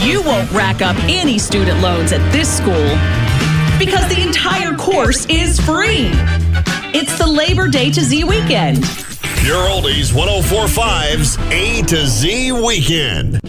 You won't rack up any student loans at this school because the entire course is free. It's the Labor Day to Z weekend. Pure Oldies 104.5's A to Z Weekend.